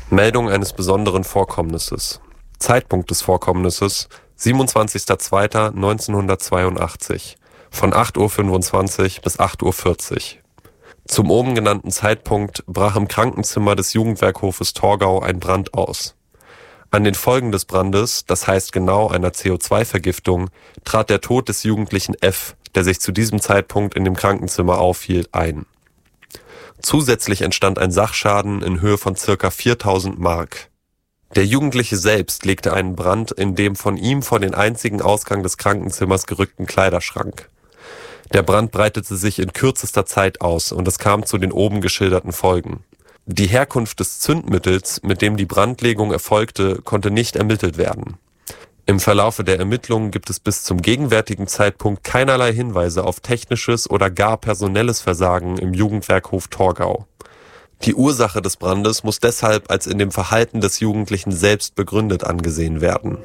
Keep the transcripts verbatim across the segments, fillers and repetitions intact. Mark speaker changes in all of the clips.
Speaker 1: Meldung eines besonderen Vorkommnisses. Zeitpunkt des Vorkommnisses siebenundzwanzigster zweiter neunzehnhundertzweiundachtzig von acht Uhr fünfundzwanzig bis acht Uhr vierzig. Zum oben genannten Zeitpunkt brach im Krankenzimmer des Jugendwerkhofes Torgau ein Brand aus. An den Folgen des Brandes, das heißt genau einer C O zwei Vergiftung, trat der Tod des Jugendlichen F, der sich zu diesem Zeitpunkt in dem Krankenzimmer aufhielt, ein. Zusätzlich entstand ein Sachschaden in Höhe von circa viertausend Mark. Der Jugendliche selbst legte einen Brand in dem von ihm vor den einzigen Ausgang des Krankenzimmers gerückten Kleiderschrank. Der Brand breitete sich in kürzester Zeit aus und es kam zu den oben geschilderten Folgen. Die Herkunft des Zündmittels, mit dem die Brandlegung erfolgte, konnte nicht ermittelt werden. Im Verlaufe der Ermittlungen gibt es bis zum gegenwärtigen Zeitpunkt keinerlei Hinweise auf technisches oder gar personelles Versagen im Jugendwerkhof Torgau. Die Ursache des Brandes muss deshalb als in dem Verhalten des Jugendlichen selbst begründet angesehen werden.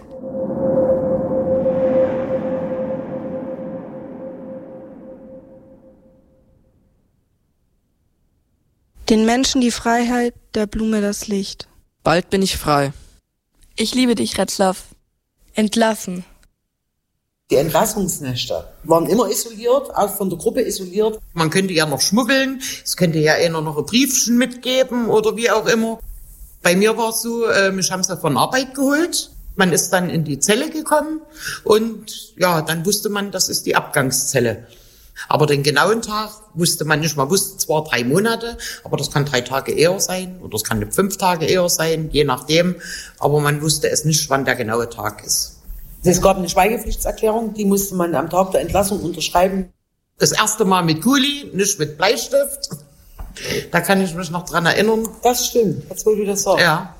Speaker 2: Den Menschen die Freiheit, der Blume das Licht.
Speaker 3: Bald bin ich frei.
Speaker 4: Ich liebe dich, Retzlaff.
Speaker 2: Entlassen.
Speaker 5: Die Entlassungsnächte waren immer isoliert, auch von der Gruppe isoliert. Man könnte ja noch schmuggeln, es könnte ja einer noch ein Briefchen mitgeben oder wie auch immer. Bei mir war es so, äh, mich haben sie von Arbeit geholt. Man ist dann in die Zelle gekommen und ja, dann wusste man, das ist die Abgangszelle. Aber den genauen Tag wusste man nicht. Man wusste zwar drei Monate, aber das kann drei Tage eher sein oder es kann fünf Tage eher sein, je nachdem. Aber man wusste es nicht, wann der genaue Tag ist. Es gab eine Schweigepflichtserklärung, die musste man am Tag der Entlassung unterschreiben. Das erste Mal mit Kuli, nicht mit Bleistift. Da kann ich mich noch dran erinnern. Das stimmt, jetzt wo du das sagst. Ja.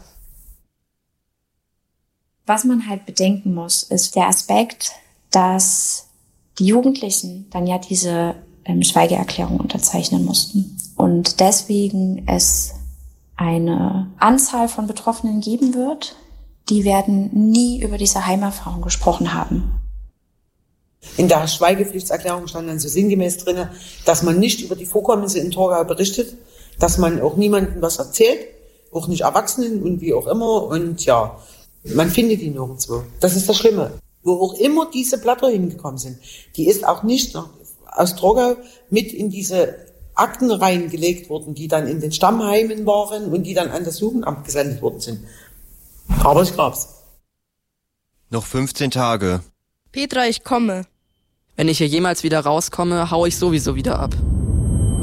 Speaker 6: Was man halt bedenken muss, ist der Aspekt, dass die Jugendlichen dann ja diese ähm, Schweigeerklärung unterzeichnen mussten. Und deswegen es eine Anzahl von Betroffenen geben wird, die werden nie über diese Heimerfahrung gesprochen haben.
Speaker 5: In der Schweigepflichtserklärung stand dann so sinngemäß drin, dass man nicht über die Vorkommnisse in Torgau berichtet, dass man auch niemandem was erzählt, auch nicht Erwachsenen und wie auch immer. Und ja, man findet die nirgendwo. Das ist das Schlimme. Wo auch immer diese Blätter hingekommen sind, die ist auch nicht aus Torgau mit in diese Akten reingelegt worden, die dann in den Stammheimen waren und die dann an das Jugendamt gesendet worden sind. Aber es gab's.
Speaker 7: Noch fünfzehn Tage.
Speaker 2: Petra, ich komme.
Speaker 3: Wenn ich hier jemals wieder rauskomme, hau ich sowieso wieder ab.